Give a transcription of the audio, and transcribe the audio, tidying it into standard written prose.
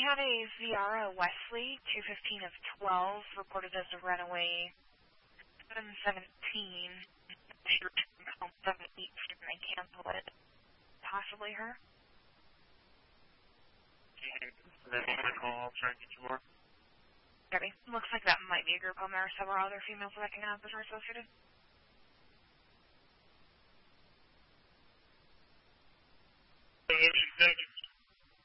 had a Viara Wesley, 215 of 12, reported as a runaway 717. She returned home 718 and they canceled it. Possibly her? Okay, then I'm call, I'll try to get you more. Debbie, looks like that might be a group home. There are several other females that I can have that are associated.